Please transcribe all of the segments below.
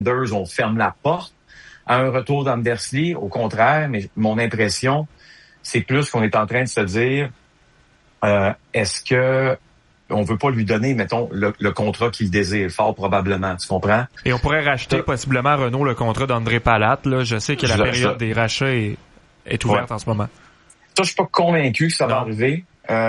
on ferme la porte à un retour d'Andersley. Au contraire, mais mon impression, c'est plus qu'on est en train de se dire, est-ce que on veut pas lui donner, mettons, le contrat qu'il désire, fort probablement, tu comprends? Et on pourrait racheter possiblement, Renaud, le contrat d'André Palat. Là, je sais que la période des rachats est ouverte en ce moment. Ça, je suis pas convaincu que ça va arriver.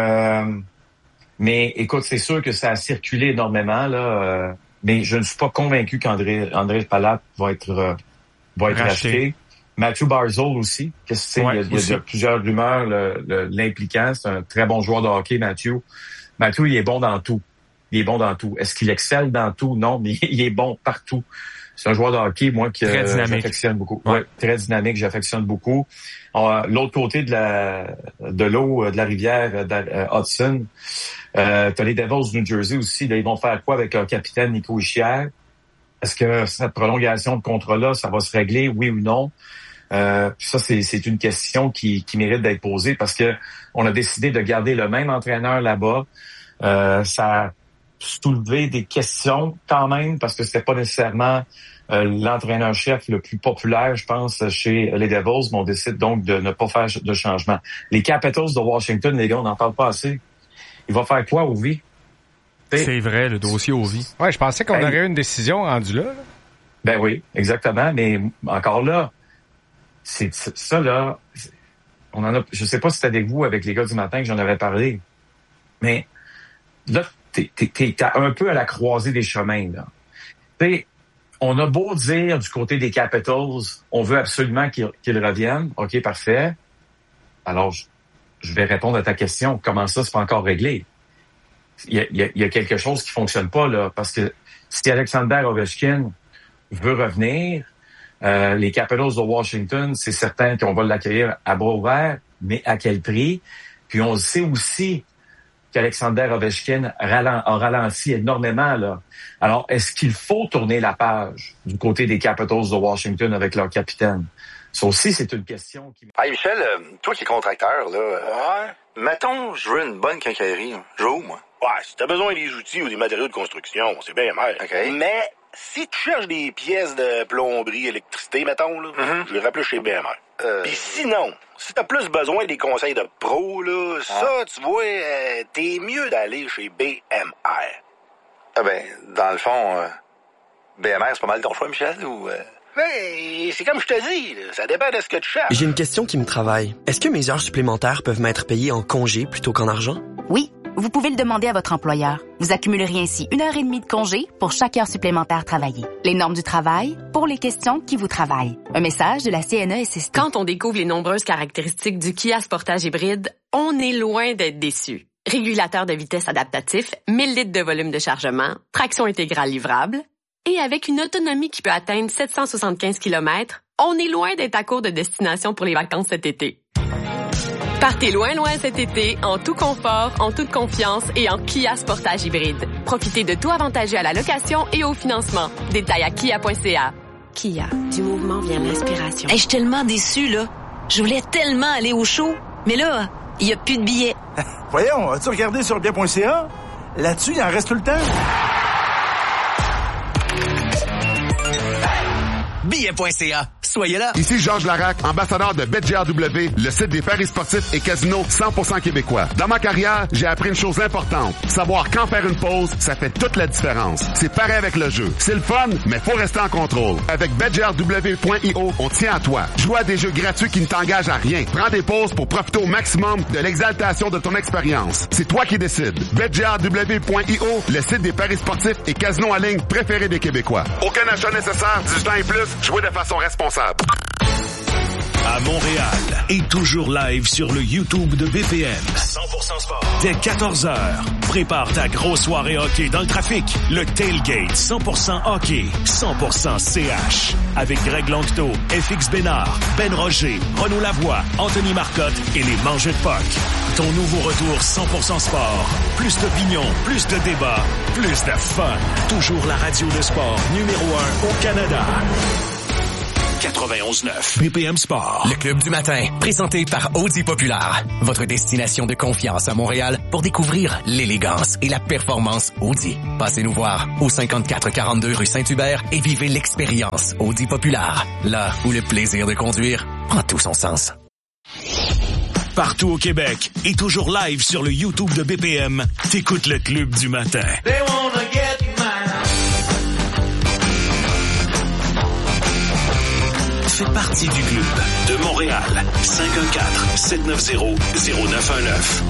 Mais écoute, c'est sûr que ça a circulé énormément, là. Mais je ne suis pas convaincu qu'André Palat va être racheté. Matthew Barzal aussi. Il y a plusieurs rumeurs l'impliquant. C'est un très bon joueur de hockey, Matthew. Matthew, il est bon dans tout. Est-ce qu'il excelle dans tout? Non, mais il est bon partout. C'est un joueur de hockey, moi, que j'affectionne beaucoup. Ouais, très dynamique, j'affectionne beaucoup. L'autre côté de l'eau, de la rivière Hudson, t'as les Devils du New Jersey aussi. Là, ils vont faire quoi avec leur capitaine Nico Hischier? Est-ce que cette prolongation de contrat-là, ça va se régler, oui ou non? Puis ça, c'est une question qui mérite d'être posée parce que on a décidé de garder le même entraîneur là-bas. Ça a soulevé des questions quand même parce que c'était pas nécessairement l'entraîneur-chef le plus populaire, je pense, chez les Devils, mais on décide donc de ne pas faire de changement. Les Capitals de Washington, les gars, on n'en parle pas assez. Il va faire quoi, Ovi? C'est vrai, le dossier Ovi. Ouais, je pensais qu'on aurait eu une décision rendue là. Ben oui, exactement, mais encore là, c'est ça là, on en a, je sais pas si c'était avec vous, avec les gars du matin que j'en avais parlé, mais là, t'es un peu à la croisée des chemins, là. T'sais, on a beau dire du côté des Capitals, on veut absolument qu'ils reviennent. OK, parfait. Alors, je vais répondre à ta question. Comment ça, c'est pas encore réglé? Il y a quelque chose qui fonctionne pas, là, parce que si Alexander Ovechkin veut revenir, les Capitals de Washington, c'est certain qu'on va l'accueillir à bras ouverts, mais à quel prix? Puis on sait aussi qu'Alexander Ovechkin a ralenti énormément, là. Alors, est-ce qu'il faut tourner la page du côté des Capitals de Washington avec leur capitaine? Ça aussi, c'est une question qui... Hey Michel, toi qui es contracteur, là, mettons, je veux une bonne quincaillerie. Je veux où, moi? Ouais, si t'as besoin des outils ou des matériaux de construction, c'est bien mal. Okay. Mais si tu cherches des pièces de plomberie, électricité, mettons, là, je les rappelle chez BMR. Puis sinon, si t'as plus besoin des conseils de pro, là, ça, tu vois, t'es mieux d'aller chez BMR. Ah ben, dans le fond, BMR, c'est pas mal ton choix, Michel, ou... Ben, c'est comme je te dis, là, ça dépend de ce que tu cherches. J'ai une question qui me travaille. Est-ce que mes heures supplémentaires peuvent m'être payées en congé plutôt qu'en argent? Oui, vous pouvez le demander à votre employeur. Vous accumuleriez ainsi 1h30 de congé pour chaque heure supplémentaire travaillée. Les normes du travail pour les questions qui vous travaillent. Un message de la CNESST. Quand on découvre les nombreuses caractéristiques du Kia Sportage hybride, on est loin d'être déçu. Régulateur de vitesse adaptatif, 1000 litres de volume de chargement, traction intégrale livrable, et avec une autonomie qui peut atteindre 775 km, on est loin d'être à court de destination pour les vacances cet été. Partez loin cet été, en tout confort, en toute confiance et en Kia Sportage hybride. Profitez de tout avantageux à la location et au financement. Détails à kia.ca. Kia, du mouvement vient l'inspiration. Hey, je suis tellement déçue, là. Je voulais tellement aller au show, mais là, il n'y a plus de billets. Voyons, as-tu regardé sur bien.ca? Là-dessus, il en reste tout le temps. Billet.ca. Soyez là. Ici Georges Larac, ambassadeur de BetGRW, le site des paris sportifs et casinos 100% québécois. Dans ma carrière, j'ai appris une chose importante. Savoir quand faire une pause, ça fait toute la différence. C'est pareil avec le jeu. C'est le fun, mais faut rester en contrôle. Avec BetGRW.io, on tient à toi. Joue à des jeux gratuits qui ne t'engagent à rien. Prends des pauses pour profiter au maximum de l'exaltation de ton expérience. C'est toi qui décides. BetGRW.io, le site des paris sportifs et casinos en ligne préférés des Québécois. Aucun achat nécessaire, 18 ans et plus, jouez de façon responsable. À Montréal et toujours live sur le YouTube de BPM. 100% sport. Dès 14h, prépare ta grosse soirée hockey dans le trafic. Le Tailgate 100% hockey, 100% CH. Avec Greg Langto, FX Bénard, Ben Roger, Renaud Lavoie, Anthony Marcotte et les Mangeux de Puck. Ton nouveau retour 100% sport. Plus d'opinion, plus de débats, plus de fun. Toujours la radio de sport numéro 1 au Canada. 91.9. BPM Sport. Le Club du matin, présenté par Audi Populaire. Votre destination de confiance à Montréal pour découvrir l'élégance et la performance Audi. Passez nous voir au 5442 rue Saint-Hubert et vivez l'expérience Audi Populaire. Là où le plaisir de conduire prend tout son sens. Partout au Québec et toujours live sur le YouTube de BPM, t'écoutes le Club du matin. Fais partie du club de Montréal. 514-790-0919.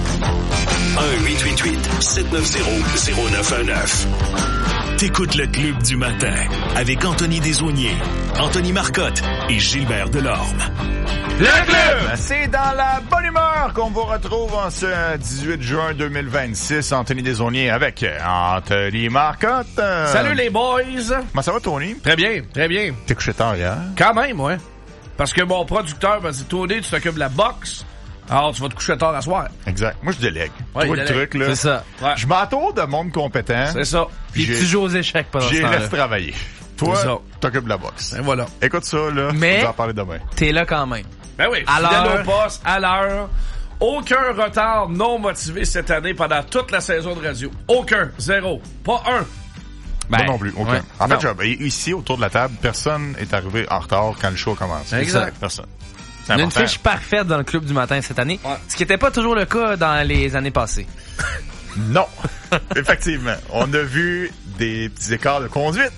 1-888-790-0919. T'écoutes le Club du matin avec Anthony Desaulniers, Anthony Marcotte et Gilbert Delorme. Le club! C'est dans la bonne humeur qu'on vous retrouve en ce 18 juin 2026. Anthony Desaulniers avec Anthony Marcotte. Salut les boys! Comment ça va, Tony? Très bien, très bien. T'es couché tard hier? Quand même, ouais. Parce que mon producteur m'a dit, Tony, tu t'occupes de la boxe, alors tu vas te coucher tard à soir. Exact. Moi, je délègue. Ouais, tu vois le truc, là? C'est ça. Ouais. Je m'entoure de monde compétent. C'est ça. Puis tu joues aux échecs pendant ce J'ai temps-là. laisse travailler. Toi, t'occupes de la boxe. Et voilà. Écoute ça, là. Mais on va en parler demain. T'es là quand même. Ben oui, à fidèle l'heure. au poste, à l'heure. Aucun retard non motivé cette année pendant toute la saison de radio. Aucun. Zéro. Pas un. Moi non plus. Aucun. Ouais. En fait, ici, autour de la table, personne est arrivé en retard quand le show a commencé. Exact. Personne. On a une fiche parfaite dans le Club du matin cette année, ce qui n'était pas toujours le cas dans les années passées. Non, effectivement. On a vu des petits écarts de conduite.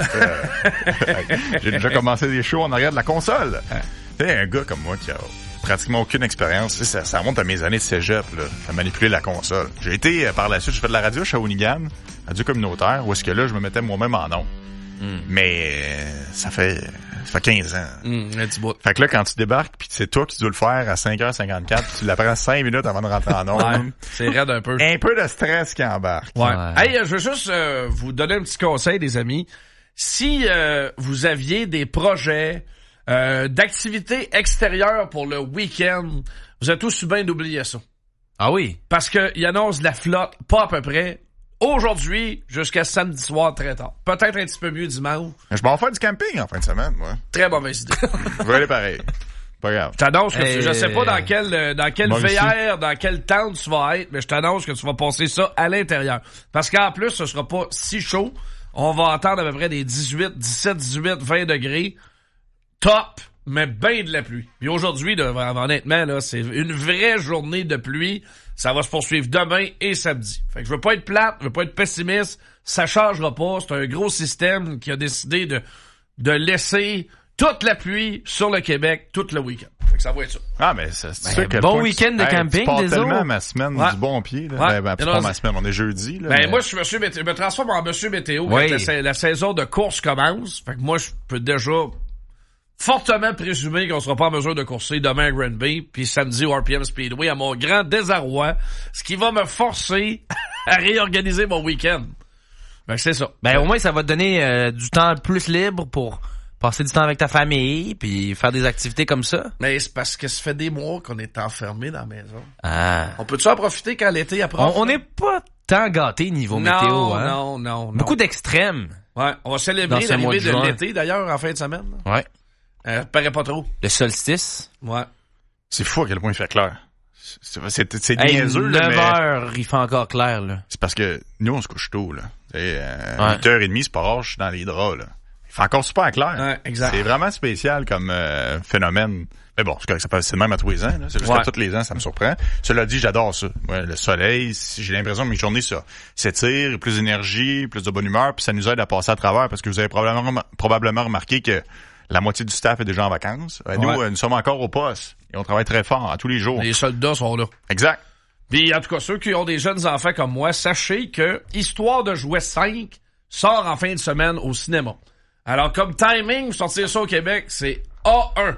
J'ai déjà commencé des shows en arrière de la console. Tu sais, un gars comme moi qui a pratiquement aucune expérience, ça remonte à mes années de cégep, là, à manipuler la console. J'ai été, par la suite, j'ai fait de la radio à Shawinigan, radio communautaire, où est-ce que là, je me mettais moi-même en nom. Mais ça fait 15 ans. Un petit bout. Fait que là, quand tu débarques, puis c'est toi qui dois le faire à 5h54, puis tu l'apprends 5 minutes avant de rentrer en ondes. Ouais, c'est raide un peu. Un peu de stress qui embarque. Ouais. Hey, je veux juste vous donner un petit conseil, les amis. Si vous aviez des projets d'activités extérieures pour le week-end, vous êtes tous bien d'oublier ça. Ah oui? Parce qu'il annonce de la flotte, pas à peu près, aujourd'hui jusqu'à samedi soir très tard. Peut-être un petit peu mieux dimanche. Je m'en fais du camping en fin de semaine, moi. Très mauvaise idée. Je vais aller pareil. Pas grave. Je t'annonce que je sais pas dans quel VR, dans quelle tente tu vas être, mais je t'annonce que tu vas passer ça à l'intérieur. Parce qu'en plus, ce sera pas si chaud. On va entendre à peu près des 18, 17, 18, 20 degrés. Top, mais bien de la pluie. Puis aujourd'hui, là, honnêtement, là, c'est une vraie journée de pluie. Ça va se poursuivre demain et samedi. Fait que je veux pas être plate, je veux pas être pessimiste. Ça changera pas. C'est un gros système qui a décidé de laisser toute la pluie sur le Québec tout le week-end. Fait que ça va être ça. Ah, mais c'est sûr que bon week-end de camping, tu pars des tellement autres. ma semaine du bon pied, là. Ouais. Pas ma semaine, on est jeudi, là. Ben, moi, je suis monsieur météo. Je me transforme en monsieur météo Oui. quand la saison de course commence. Fait que moi, je peux déjà fortement présumer qu'on sera pas en mesure de courser demain à Granby, puis samedi au RPM Speedway, à mon grand désarroi, ce qui va me forcer à réorganiser mon week-end. Ben, c'est ça. Ben, au moins, ça va te donner du temps plus libre pour passer du temps avec ta famille, puis faire des activités comme ça. Mais c'est parce que ça fait des mois qu'on est enfermés dans la maison. Ah. On peut-tu en profiter quand l'été approche? On n'est pas tant gâtés niveau météo, hein? Non. Beaucoup d'extrêmes. Ouais, on va célébrer l'arrivée de l'été, d'ailleurs, en fin de semaine. Là. Ouais. Paraît pas trop. Le solstice. Ouais. C'est fou à quel point il fait clair. C'est Hey, niaiseux, 9 mais heures, il fait encore clair, là. c'est parce que nous, on se couche tôt, là. 8h30, c'est pas rare, je suis dans les draps, là. Il fait encore super clair. Ouais, exact. C'est vraiment spécial comme phénomène. Mais bon, c'est correct, c'est le même à tous les ans, là. C'est juste que tous les ans, ça me surprend. Cela dit, j'adore ça. Ouais, le soleil, j'ai l'impression que mes journées, ça s'étirent, plus d'énergie, plus de bonne humeur, puis ça nous aide à passer à travers, parce que vous avez probablement remarqué que la moitié du staff est déjà en vacances. Nous, nous sommes encore au poste. Et on travaille très fort, tous les jours. Les soldats sont là. Exact. Puis, en tout cas, ceux qui ont des jeunes enfants comme moi, sachez que Histoire de jouer 5 sort en fin de semaine au cinéma. Alors, comme timing, sortir ça au Québec, c'est A1.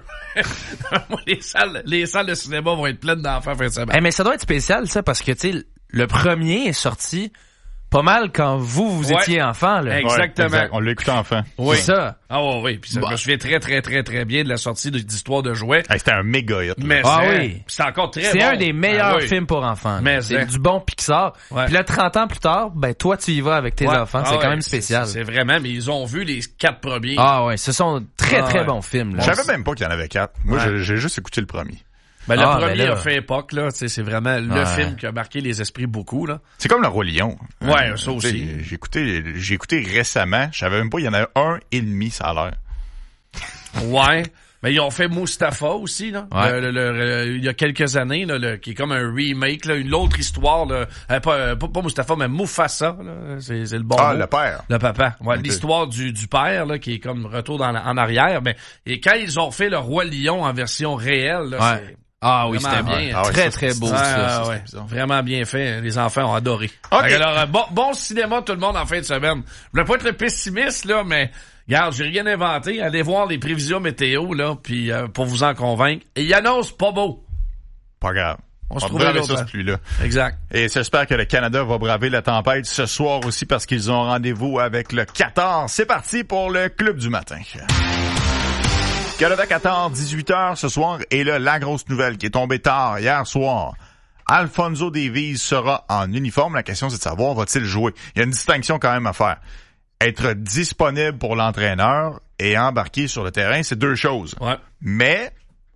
les salles de cinéma vont être pleines d'enfants en fin de semaine. Hey, mais ça doit être spécial, ça, parce que, tu sais, le premier est sorti pas mal quand vous étiez enfant, là. Exactement. Ouais, exact. On l'a écouté enfant. Oui. C'est ça. Ah oui. Puis ça, je me souviens très, très, très, très bien de la sortie d'Histoire de jouets. Hey, c'était un méga hit. Mais oui. c'est encore très C'est bon. un des meilleurs films pour enfants. Mais c'est du bon Pixar. Ouais. Puis là, 30 ans plus tard, ben toi, tu y vas avec tes enfants. C'est quand même spécial. C'est vraiment, mais ils ont vu les 4 premiers. Ah ouais, ce sont Très bon film. Là. Je savais même pas qu'il y en avait 4. Moi, j'ai juste écouté le premier. Ben, le premier a fait époque, là. C'est vraiment le film qui a marqué les esprits beaucoup, là. C'est comme Le Roi Lion. Ouais, ça aussi. J'ai écouté récemment. Je savais même pas, il y en avait 1,5, ça a l'air. Ouais. Mais ils ont fait Mustapha aussi, là. Ouais. Il y a quelques années, là, qui est comme un remake, là, une autre histoire, là. Pas Mustapha, mais Mufasa, là. C'est le bon mot. Le père. Le papa. Ouais, okay. L'histoire du père, là, qui est comme retour en arrière. Mais, et quand ils ont fait Le Roi Lion en version réelle, là, c'est... Ah oui, c'était bien. Très beau, ça. Vraiment bien fait. Les enfants ont adoré. Okay. Alors, bon cinéma, tout le monde, en fin de semaine. Je voulais pas être le pessimiste, là, mais... Regarde, j'ai rien inventé. Allez voir les prévisions météo, là, puis pour vous en convaincre. Et il annonce pas beau. Pas grave. On se trouvera ça, plus là. Exact. Et j'espère que le Canada va braver la tempête ce soir aussi parce qu'ils ont rendez-vous avec le Qatar. C'est parti pour le Club du matin. Canada-Qatar, 18h ce soir. Et là, la grosse nouvelle qui est tombée tard hier soir. Alphonso Davies sera en uniforme. La question, c'est de savoir, va-t-il jouer? Il y a une distinction quand même à faire. Être disponible pour l'entraîneur et embarquer sur le terrain, c'est deux choses. Ouais. Mais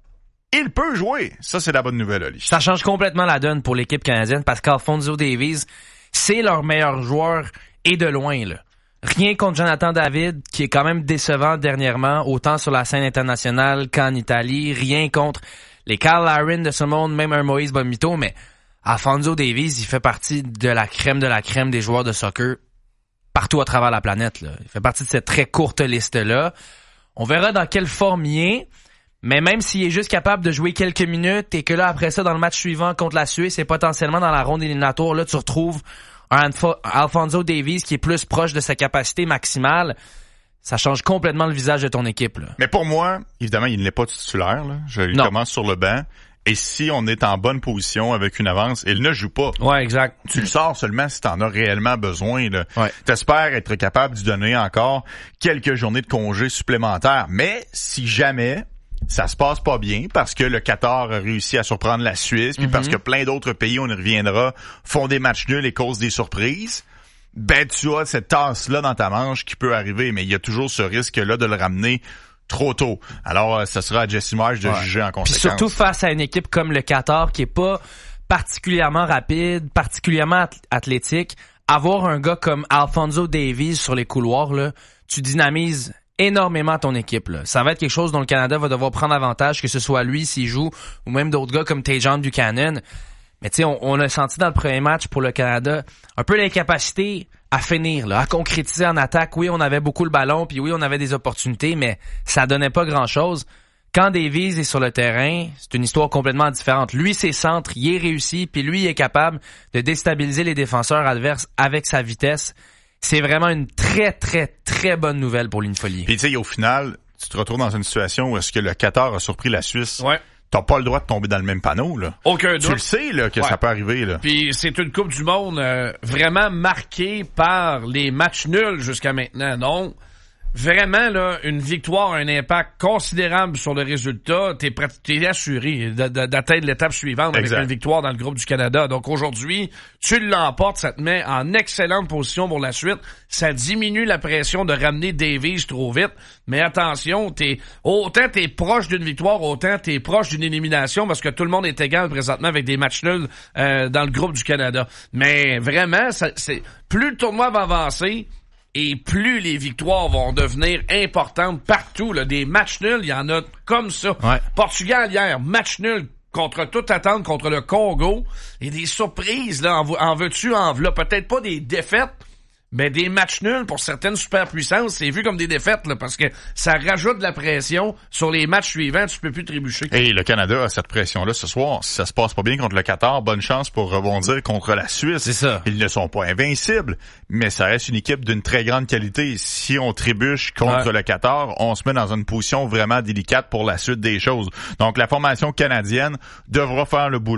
il peut jouer. Ça, c'est la bonne nouvelle, Oli. Ça change complètement la donne pour l'équipe canadienne parce qu'Alphonso Davies, c'est leur meilleur joueur et de loin, là. Rien contre Jonathan David, qui est quand même décevant dernièrement, autant sur la scène internationale qu'en Italie. Rien contre les Kyle Larin de ce monde, même un Moïse Bonmito, mais Alphonso Davies, il fait partie de la crème des joueurs de soccer partout à travers la planète, là. Il fait partie de cette très courte liste-là. On verra dans quelle forme il est, mais même s'il est juste capable de jouer quelques minutes et que là, après ça, dans le match suivant contre la Suisse et potentiellement dans la ronde éliminatoire, là, tu retrouves un Alphonso Davies qui est plus proche de sa capacité maximale, ça change complètement le visage de ton équipe, là. Mais pour moi, évidemment, il n'est pas titulaire, là. Il commence sur le banc. Et si on est en bonne position avec une avance, il ne joue pas. Ouais, exact. Tu le sors seulement si t'en as réellement besoin, là. Ouais. T'espères être capable de donner encore quelques journées de congé supplémentaires. Mais si jamais ça se passe pas bien parce que le Qatar a réussi à surprendre la Suisse, puis parce que plein d'autres pays, on y reviendra, font des matchs nuls et causent des surprises, ben tu as cette tasse-là dans ta manche qui peut arriver. Mais il y a toujours ce risque-là de le ramener trop tôt. Alors, ça sera à Jesse Marsh de juger en conséquence. Puis surtout face à une équipe comme le Qatar qui est pas particulièrement rapide, particulièrement athlétique. Avoir un gars comme Alphonso Davies sur les couloirs, là, tu dynamises énormément ton équipe, là. Ça va être quelque chose dont le Canada va devoir prendre avantage, que ce soit lui s'il joue, ou même d'autres gars comme Tajon Buchanan. Mais tu sais, on a senti dans le premier match pour le Canada un peu l'incapacité à finir, là, à concrétiser en attaque. Oui, on avait beaucoup le ballon, puis oui, on avait des opportunités, mais ça donnait pas grand-chose. Quand Davies est sur le terrain, c'est une histoire complètement différente. Lui, ses centres, il est réussi, puis lui, il est capable de déstabiliser les défenseurs adverses avec sa vitesse. C'est vraiment une très, très, très bonne nouvelle pour l'Infolie. Puis tu sais, au final, tu te retrouves dans une situation où est-ce que le Qatar a surpris la Suisse. Ouais. T'as pas le droit de tomber dans le même panneau, là. Aucun doute. Tu le sais, là, que ça peut arriver, là. Puis c'est une Coupe du Monde vraiment marquée par les matchs nuls jusqu'à maintenant. Donc, vraiment, là, une victoire a un impact considérable sur le résultat. T'es assuré d'atteindre l'étape suivante avec une victoire dans le groupe du Canada. Donc aujourd'hui, tu l'emportes, ça te met en excellente position pour la suite. Ça diminue la pression de ramener Davies trop vite. Mais attention, autant t'es proche d'une victoire, autant t'es proche d'une élimination parce que tout le monde est égal présentement avec des matchs nuls dans le groupe du Canada. Mais vraiment, plus le tournoi va avancer, et plus les victoires vont devenir importantes partout, là, des matchs nuls, il y en a comme ça. Ouais. Portugal hier, match nul contre toute attente contre le Congo. Et des surprises, là, en veux-tu, en v'là. Peut-être pas des défaites, mais des matchs nuls pour certaines superpuissances, c'est vu comme des défaites, là, parce que ça rajoute de la pression sur les matchs suivants, tu peux plus trébucher. Et le Canada a cette pression-là ce soir. Si ça se passe pas bien contre le Qatar, bonne chance pour rebondir contre la Suisse. C'est ça. Ils ne sont pas invincibles, mais ça reste une équipe d'une très grande qualité. Si on trébuche contre le Qatar, on se met dans une position vraiment délicate pour la suite des choses. Donc la formation canadienne devra faire le boulot.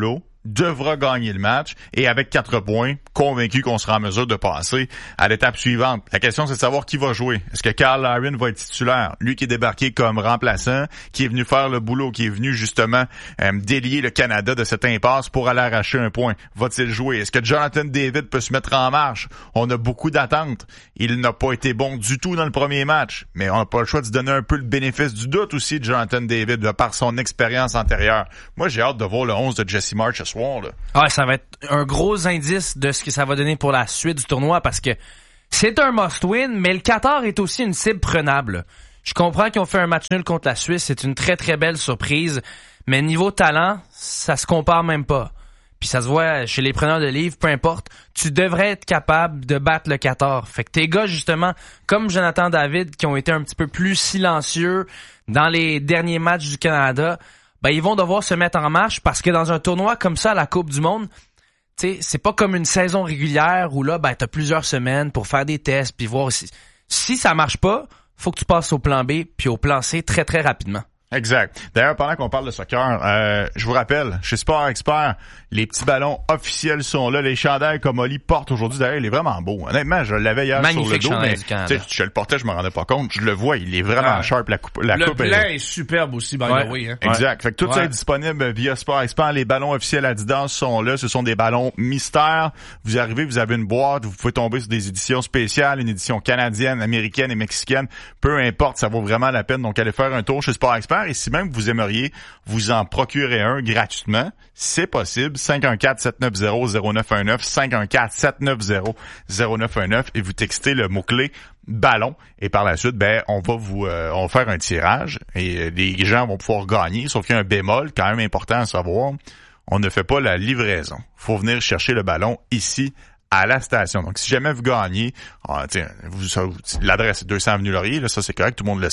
devra gagner le match et avec 4 points, convaincu qu'on sera en mesure de passer à l'étape suivante. La question, c'est de savoir qui va jouer. Est-ce que Kyle Larin va être titulaire? Lui qui est débarqué comme remplaçant, qui est venu faire le boulot, qui est venu justement délier le Canada de cette impasse pour aller arracher un point. Va-t-il jouer? Est-ce que Jonathan David peut se mettre en marche? On a beaucoup d'attentes. Il n'a pas été bon du tout dans le premier match, mais on n'a pas le choix de se donner un peu le bénéfice du doute aussi de Jonathan David de par son expérience antérieure. Moi, j'ai hâte de voir le 11 de Jesse March ce soir. Là. Ah, ça va être un gros indice de ce que ça va donner pour la suite du tournoi parce que c'est un must-win, mais le Qatar est aussi une cible prenable. Je comprends qu'ils ont fait un match nul contre la Suisse, c'est une très très belle surprise, mais niveau talent, ça se compare même pas. Puis ça se voit chez les preneurs de livres, peu importe, tu devrais être capable de battre le Qatar. Fait que tes gars, justement, comme Jonathan David, qui ont été un petit peu plus silencieux dans les derniers matchs du Canada, ben ils vont devoir se mettre en marche parce que dans un tournoi comme ça, la Coupe du Monde, tu sais, c'est pas comme une saison régulière où là, ben t'as plusieurs semaines pour faire des tests puis voir si ça marche pas, faut que tu passes au plan B puis au plan C très très rapidement. Exact. D'ailleurs, pendant qu'on parle de soccer, je vous rappelle, chez Sport Expert, les petits ballons officiels sont là. Les chandails comme Oli porte aujourd'hui, d'ailleurs, il est vraiment beau. Honnêtement, je l'avais hier magnifique sur le dos, mais je le portais, je me rendais pas compte. Je le vois, il est vraiment sharp. La coupe le blanc est superbe aussi, by the way. Hein. Exact. Fait que tout ça est disponible via Sport Expert. Les ballons officiels Adidas sont là. Ce sont des ballons mystères. Vous arrivez, vous avez une boîte, vous pouvez tomber sur des éditions spéciales, une édition canadienne, américaine et mexicaine. Peu importe, ça vaut vraiment la peine. Donc, allez faire un tour chez Sport Expert. Et si même vous aimeriez vous en procurer un gratuitement, c'est possible. 514-790-0919, 514-790-0919 et vous textez le mot-clé ballon et par la suite, on va on va faire un tirage et les gens vont pouvoir gagner, sauf qu'il y a un bémol quand même important à savoir. On ne fait pas la livraison. Faut venir chercher le ballon ici à la station. Donc, si jamais vous gagnez, l'adresse est 200 Avenue Laurier, là, ça c'est correct, tout le monde le